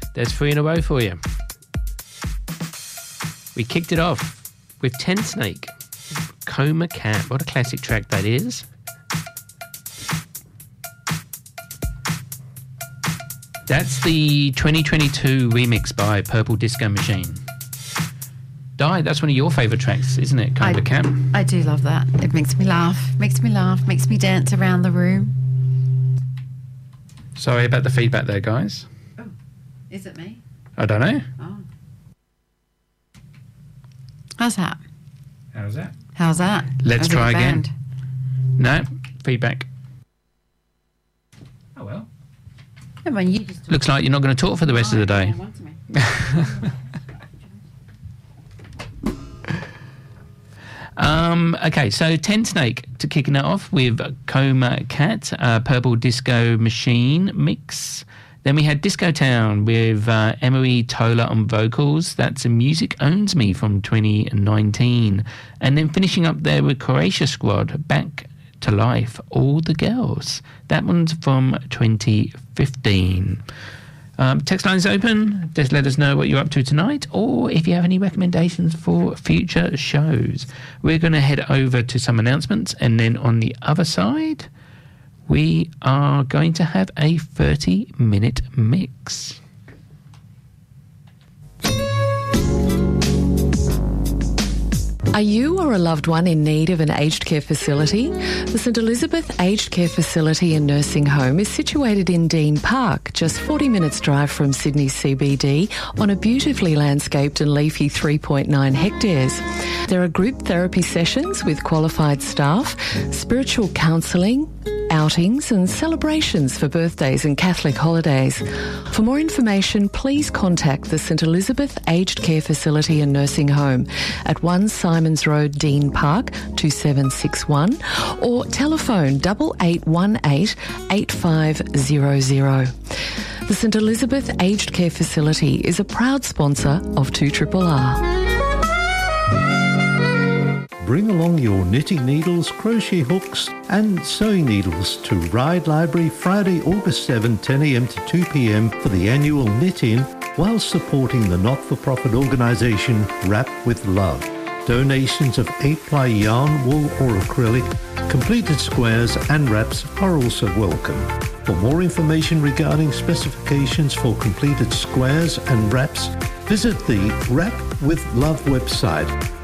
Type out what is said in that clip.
There's 3 in a row for you. We kicked it off with Tent Snake, Coma Cat. What a classic track that is. That's the 2022 remix by Purple Disco Machine. Di, that's one of your favourite tracks, isn't it, Coma Cat? I do love that. It makes me laugh, makes me dance around the room. Sorry about the feedback there, guys. Oh, is it me? I don't know. Oh. How's that? How's that? Let's try again. No, feedback. Oh, well. Never mind, you just looks like you're not going to talk for the rest of the day. Okay, so Tent Snake to kicking it off with Coma Cat, Purple Disco Machine mix. Then we had Disco Town with Emery Tola on vocals. That's Music Owns Me from 2019. And then finishing up there with Croatia Squad, Back to Life, All the Girls. That one's from 2015. Text line's open. Just let us know what you're up to tonight, or if you have any recommendations for future shows. We're going to head over to some announcements, and then on the other side, we are going to have a 30-minute mix. Are you or a loved one in need of an aged care facility? The St Elizabeth Aged Care Facility and Nursing Home is situated in Dean Park, just 40 minutes drive from Sydney CBD, on a beautifully landscaped and leafy 3.9 hectares. There are group therapy sessions with qualified staff, spiritual counselling, outings and celebrations for birthdays and Catholic holidays. For more information, please contact the St Elizabeth Aged Care Facility and Nursing Home at 1 Simons Road, Dean Park, 2761, or telephone 8818 8500. The St Elizabeth Aged Care Facility is a proud sponsor of 2RRR. Bring along your knitting needles, crochet hooks and sewing needles to Ride Library Friday, August 7, 10 a.m. to 2 p.m. for the annual Knit-In, while supporting the not-for-profit organisation Wrap with Love. Donations of 8-ply yarn, wool or acrylic, completed squares and wraps are also welcome. For more information regarding specifications for completed squares and wraps, visit the Wrap with Love website